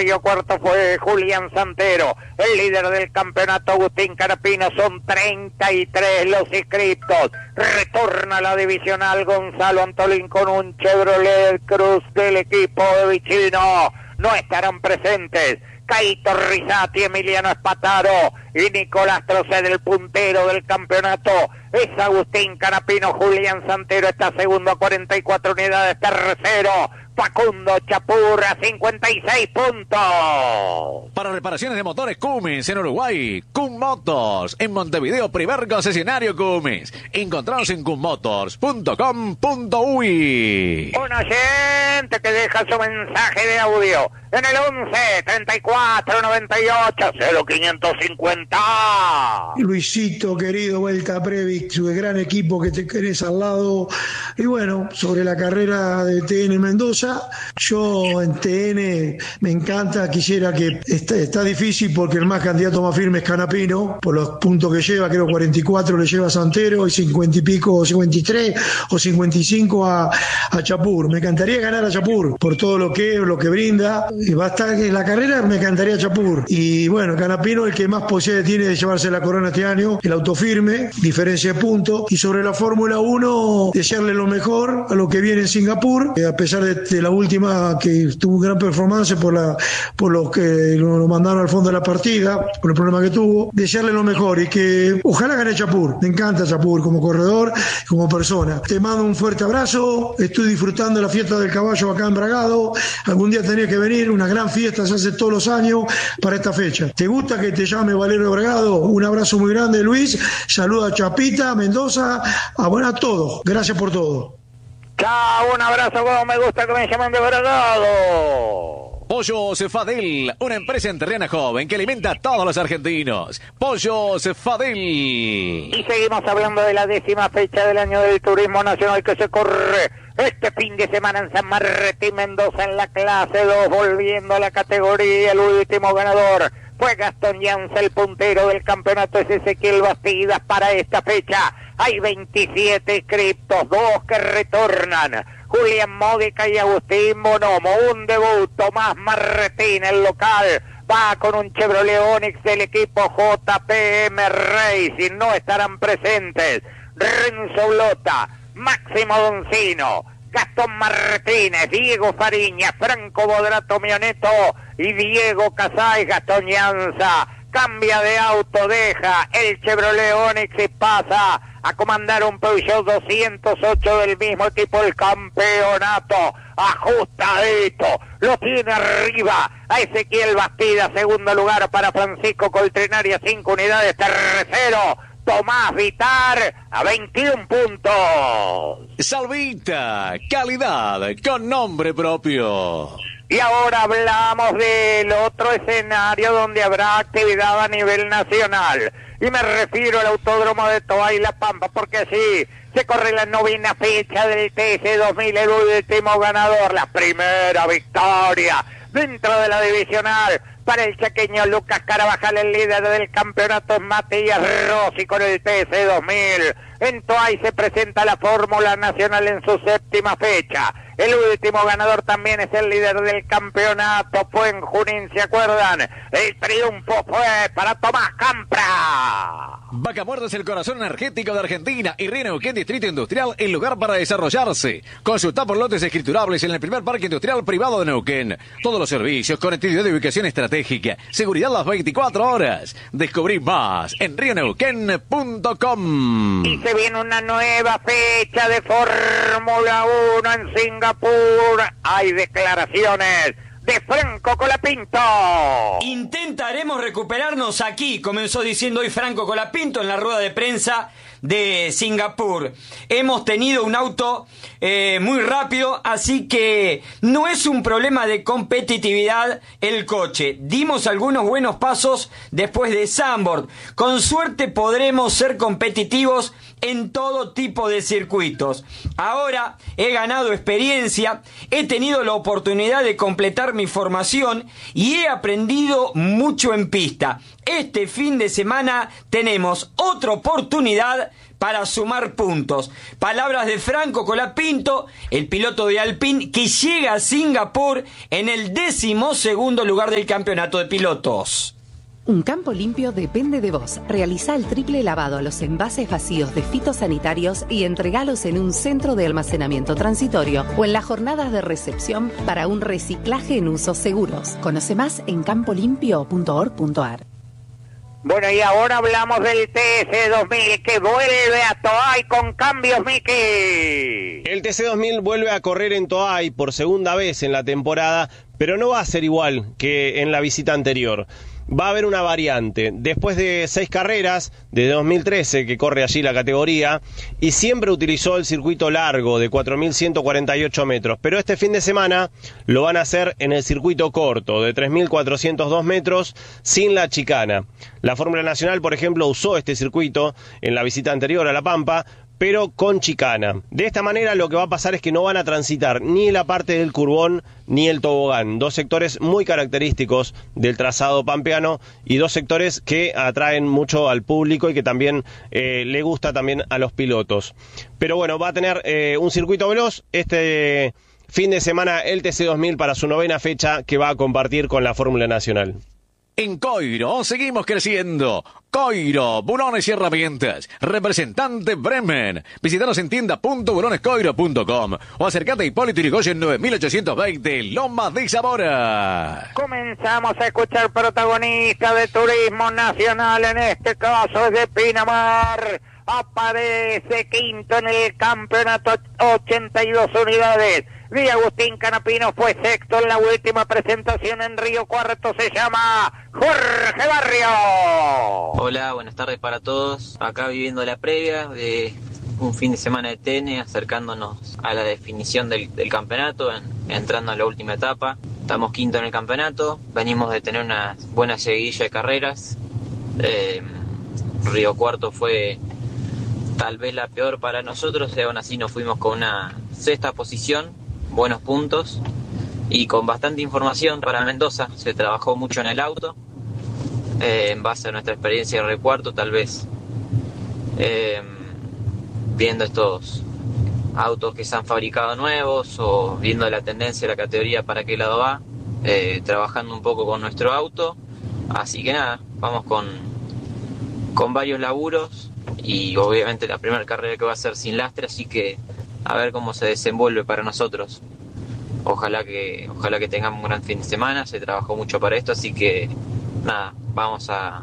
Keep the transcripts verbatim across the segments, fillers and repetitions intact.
salió cuarto fue Julián Santero. El líder del campeonato, Agustín Canapino, son treinta y tres los inscriptos. Retorna a la divisional Gonzalo Antolín con un Chevrolet Cruz del equipo de Vicino. No estarán presentes Caito Rizati, Emiliano Espataro y Nicolás Troced, el puntero del campeonato. Es Agustín Canapino. Julián Santero está segundo a cuarenta y cuatro unidades. Tercero, Facundo Chapur a cincuenta y seis puntos. Para reparaciones de motores Cummins en Uruguay, Cum Motors. En Montevideo, primer concesionario Cummins. Encontrados en cummotors punto com punto uy. Un oyente que deja su mensaje de audio en el once, treinta y cuatro, noventa y ocho, cero quinientos cincuenta. Luisito, querido, vuelta a Previx, su gran equipo que te querés al lado. Y bueno, sobre la carrera de T N Mendoza, yo en T N me encanta, quisiera que está, está difícil porque el más candidato más firme es Canapino, por los puntos que lleva, creo cuarenta y cuatro le lleva a Santero y cincuenta y pico, cincuenta y tres o cincuenta y cinco a, a Chapur. Me encantaría ganar a Chapur por todo lo que lo que brinda. Y va a estar en la carrera, me encantaría Chapur. Y bueno, Canapino el que más posibilidades tiene de llevarse la corona este año, el autofirme, diferencia de puntos. Y sobre la Fórmula uno, desearle lo mejor a lo que viene en Singapur, eh, a pesar de, de la última que tuvo gran performance por la por los que lo, lo mandaron al fondo de la partida, por el problema que tuvo, desearle lo mejor y que ojalá gane Chapur. Me encanta Chapur como corredor, como persona. Te mando un fuerte abrazo, estoy disfrutando la fiesta del caballo acá en Bragado. Algún día tenés que venir, una gran fiesta se hace todos los años para esta fecha. ¿Te gusta que te llame Valerio Bragado? Un abrazo muy grande, Luis. Saluda a Chapita, Mendoza, a, bueno, a todos. Gracias por todo. Chao, un abrazo, como me gusta que me llamen de Bragado. Pollos Fadel, una empresa enterriana joven que alimenta a todos los argentinos. Pollos Fadel. Y seguimos hablando de la décima fecha del año del turismo nacional que se corre este fin de semana en San Martín, Mendoza, en la clase dos, volviendo a la categoría. El último ganador fue Gastón Llanza, el puntero del campeonato es Ezequiel Bastidas. Para esta fecha hay veintisiete inscriptos, dos que retornan: Julián Módica y Agustín Bonomo. Un debut, Tomás Martín, el local, va con un Chevrolet Onix del equipo J P M Racing. No estarán presentes Renzo Blota, Máximo Doncino, Gastón Martínez, Diego Fariña, Franco Bodrato Mioneto y Diego Casay. Gastón Llanza cambia de auto, deja el Chevrolet Onix y pasa a comandar un Peugeot doscientos ocho del mismo equipo, el campeonato. Ajustadito, lo tiene arriba a Ezequiel Bastida. Segundo lugar para Francisco Coltrinari a cinco unidades. Tercero, Tomás Vitar a veintiún puntos. Salvita, calidad con nombre propio. Y ahora hablamos del otro escenario donde habrá actividad a nivel nacional. Y me refiero al Autódromo de Toay y La Pampa, porque sí, se corre la novena fecha del T S dos mil, el último ganador, la primera victoria dentro de la divisional para el chaqueño Lucas Carabajal. El líder del campeonato es Matías Rossi con el T S dos mil. En Toay se presenta la Fórmula Nacional en su séptima fecha. El último ganador también es el líder del campeonato, fue en Junín, ¿se acuerdan? El triunfo fue para Tomás Campra. Vaca Muerta es el corazón energético de Argentina y Río Neuquén Distrito Industrial, el lugar para desarrollarse. Consulta por lotes escriturables en el primer parque industrial privado de Neuquén. Todos los servicios, conectividad de ubicación estratégica, seguridad las veinticuatro horas. Descubrí más en río neuquén punto com. Y se viene una nueva fecha de Fórmula uno en Singapur. Hay declaraciones de Franco Colapinto. Intentaremos recuperarnos aquí, comenzó diciendo hoy Franco Colapinto en la rueda de prensa de Singapur. Hemos tenido un auto eh, muy rápido, así que no es un problema de competitividad el coche. Dimos algunos buenos pasos después de Zandvoort. Con suerte podremos ser competitivos en todo tipo de circuitos. Ahora he ganado experiencia, he tenido la oportunidad de completar mi formación y he aprendido mucho en pista. Este fin de semana tenemos otra oportunidad para sumar puntos. Palabras de Franco Colapinto, el piloto de Alpine, que llega a Singapur en el decimosegundo lugar del campeonato de pilotos. Un campo limpio depende de vos. Realiza el triple lavado a los envases vacíos de fitosanitarios y entregalos en un centro de almacenamiento transitorio o en las jornadas de recepción para un reciclaje en usos seguros. Conoce más en campo limpio punto org punto a r. Bueno, y ahora hablamos del T C dos mil que vuelve a Toay con cambios, Miki. El T C dos mil vuelve a correr en Toay por segunda vez en la temporada, pero no va a ser igual que en la visita anterior. Va a haber una variante. Después de seis carreras, de dos mil trece, que corre allí la categoría, y siempre utilizó el circuito largo de cuatro mil ciento cuarenta y ocho metros, pero este fin de semana lo van a hacer en el circuito corto, de tres mil cuatrocientos dos metros, sin la chicana. La Fórmula Nacional, por ejemplo, usó este circuito en la visita anterior a La Pampa, pero con chicana. De esta manera lo que va a pasar es que no van a transitar ni la parte del curbón ni el tobogán, dos sectores muy característicos del trazado pampeano y dos sectores que atraen mucho al público y que también eh, le gusta también a los pilotos. Pero bueno, va a tener eh, un circuito veloz este fin de semana el T C dos mil para su novena fecha que va a compartir con la Fórmula Nacional. En Coiro seguimos creciendo. Coiro, bulones y herramientas. Representante Bremen. Visítanos en tienda punto bulones coiro punto com o acércate a Hipólito Yrigoyen nueve mil ochocientos veinte, Lomas de Zamora. Comenzamos a escuchar protagonistas de Turismo Nacional, en este caso es de Pinamar. Aparece quinto en el campeonato, ochenta y dos unidades. Di Agustín Canapino fue sexto en la última presentación en Río Cuarto, se llama Jorge Barrio. Hola, buenas tardes para todos. Acá viviendo la previa de un fin de semana de T N, acercándonos a la definición del, del campeonato, en, entrando a la última etapa. Estamos quinto en el campeonato, venimos de tener una buena seguidilla de carreras. Eh, Río Cuarto fue tal vez la peor para nosotros, y aún así nos fuimos con una sexta posición, buenos puntos y con bastante información para Mendoza. Se trabajó mucho en el auto, eh, en base a nuestra experiencia de Río Cuarto, tal vez eh, viendo estos autos que se han fabricado nuevos o viendo la tendencia de la categoría para qué lado va, eh, trabajando un poco con nuestro auto. Así que nada, vamos con, con varios laburos y obviamente la primera carrera que va a ser sin lastre, así que a ver cómo se desenvuelve para nosotros. Ojalá que ojalá que tengamos un gran fin de semana, se trabajó mucho para esto, así que nada, vamos a,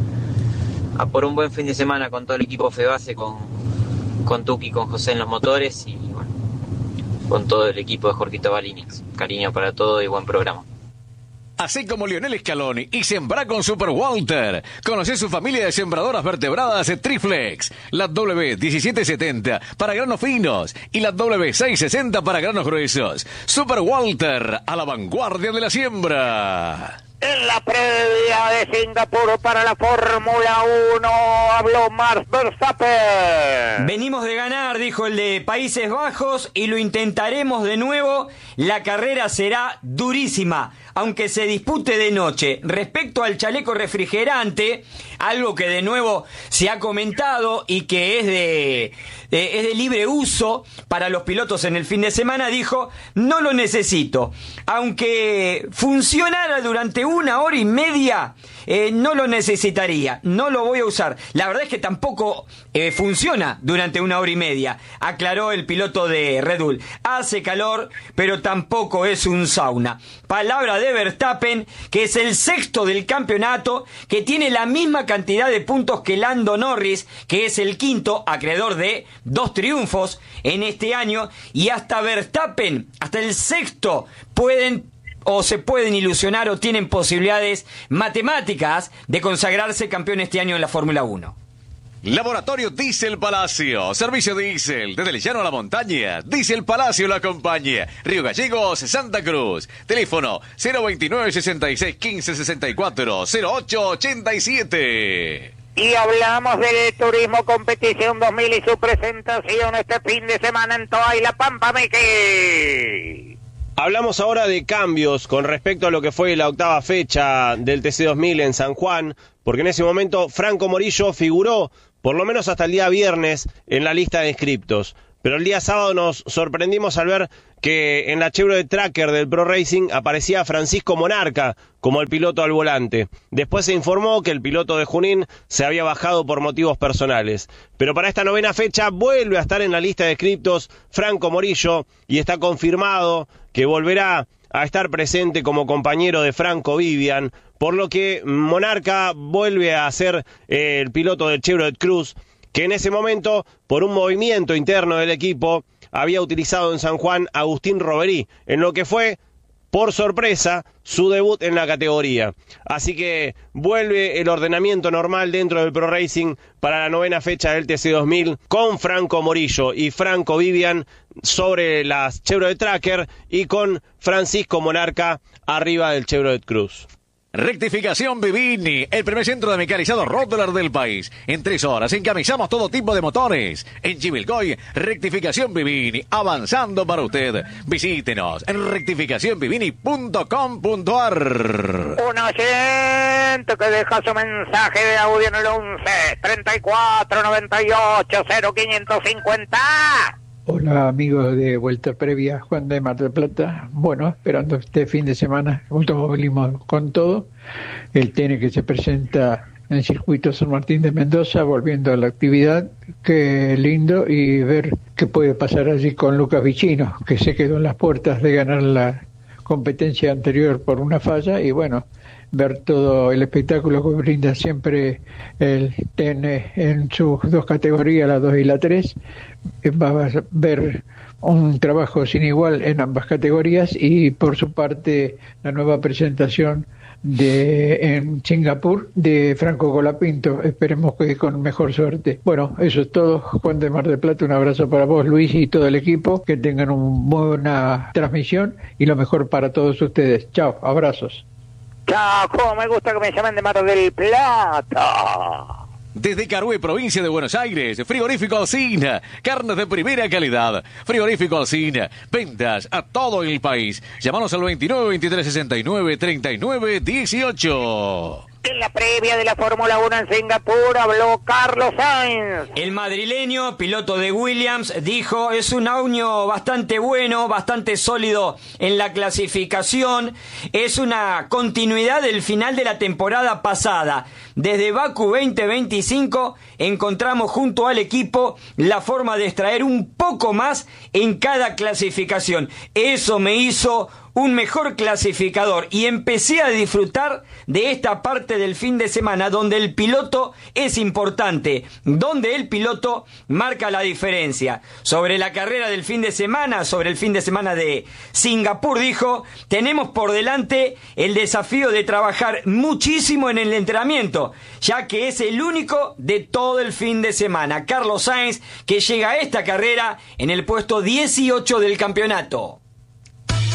a por un buen fin de semana con todo el equipo Febase, con, con Tuki, con José en los motores y bueno, con todo el equipo de Jorgito Balines. Cariño para todo y buen programa. Así como Lionel Scaloni y sembra con Super Walter. Conoce su familia de sembradoras vertebradas Triflex. La W diecisiete setenta para granos finos y la W seiscientos sesenta para granos gruesos. Super Walter, a la vanguardia de la siembra. En la previa de Singapur para la Fórmula uno habló Max Verstappen. Venimos de ganar, dijo el de Países Bajos, y lo intentaremos de nuevo. La carrera será durísima, aunque se dispute de noche. Respecto al chaleco refrigerante, algo que de nuevo se ha comentado y que es de, de, es de libre uso para los pilotos en el fin de semana, dijo: no lo necesito. Aunque funcionara durante una hora y media, eh, no lo necesitaría, no lo voy a usar. La verdad es que tampoco eh, funciona durante una hora y media, aclaró el piloto de Red Bull. Hace calor, pero tampoco es un sauna. Palabra de Verstappen, que es el sexto del campeonato, que tiene la misma cantidad de puntos que Lando Norris, que es el quinto, acreedor de dos triunfos en este año, y hasta Verstappen, hasta el sexto, pueden o se pueden ilusionar o tienen posibilidades matemáticas de consagrarse campeón este año en la Fórmula uno. Laboratorio Diesel Palacio, servicio diésel, desde el llano a la montaña. Diesel Palacio lo acompaña. Río Gallegos, Santa Cruz. Teléfono cero veintinueve, sesenta y seis, quince, sesenta y cuatro, cero ocho ochenta y siete. Y hablamos del Turismo Competición dos mil y su presentación este fin de semana en Toa y La Pampa, Miki. Hablamos ahora de cambios con respecto a lo que fue la octava fecha del T C dos mil en San Juan, porque en ese momento Franco Morillo figuró, por lo menos hasta el día viernes, en la lista de inscriptos. Pero el día sábado nos sorprendimos al ver que en la Chevrolet Tracker del Pro Racing aparecía Francisco Monarca como el piloto al volante. Después se informó que el piloto de Junín se había bajado por motivos personales. Pero para esta novena fecha vuelve a estar en la lista de inscriptos Franco Morillo y está confirmado que volverá a estar presente como compañero de Franco Vivian, por lo que Monarca vuelve a ser eh, el piloto del Chevrolet Cruz, que en ese momento, por un movimiento interno del equipo, había utilizado en San Juan a Agustín Roverí, en lo que fue, por sorpresa, su debut en la categoría. Así que vuelve el ordenamiento normal dentro del Pro Racing para la novena fecha del T C dos mil, con Franco Morillo y Franco Vivian sobre las Chevrolet Tracker y con Francisco Monarca arriba del Chevrolet Cruz. Rectificación Vivini, el primer centro de mecanizado Rotterdam del país. En tres horas encamisamos todo tipo de motores. En Chivilcoy, Rectificación Vivini, avanzando para usted. Visítenos en rectificación vivini punto com punto a r. Un oyente que deja su mensaje de audio en el once, treinta y cuatro, noventa y ocho, cero quinientos cincuenta. Hola amigos de Vuelta Previa, Juan de Mar del Plata. Bueno, esperando este fin de semana, automovilismo con todo. El T N que se presenta en el circuito San Martín de Mendoza, volviendo a la actividad. Qué lindo, y ver qué puede pasar allí con Lucas Vicino, que se quedó en las puertas de ganar la competencia anterior por una falla. Y bueno, ver todo el espectáculo que brinda siempre el T N en sus dos categorías, la dos y la tres. Va a ver un trabajo sin igual en ambas categorías, y por su parte la nueva presentación de en Singapur de Franco Colapinto. Esperemos que con mejor suerte. Bueno, eso es todo. Juan de Mar del Plata, un abrazo para vos, Luis, y todo el equipo. Que tengan una buena transmisión y lo mejor para todos ustedes. Chao, abrazos. Chao, como me gusta que me llamen de Mar del Plata. Desde Carué, provincia de Buenos Aires, Frigorífico Alsina, carnes de primera calidad. Frigorífico Alsina, ventas a todo el país. Llámanos al veintinueve, veintitrés, sesenta y nueve, treinta y nueve, dieciocho. En la previa de la Fórmula uno en Singapur habló Carlos Sainz. El madrileño, piloto de Williams, dijo: es un año bastante bueno, bastante sólido en la clasificación. Es una continuidad del final de la temporada pasada. Desde Baku veinte veinticinco encontramos junto al equipo la forma de extraer un poco más en cada clasificación. Eso me hizo un mejor clasificador y empecé a disfrutar de esta parte del fin de semana donde el piloto es importante, donde el piloto marca la diferencia. Sobre la carrera del fin de semana, sobre el fin de semana de Singapur, dijo: tenemos por delante el desafío de trabajar muchísimo en el entrenamiento, ya que es el único de todo el fin de semana. Carlos Sainz, que llega a esta carrera en el puesto dieciocho del campeonato.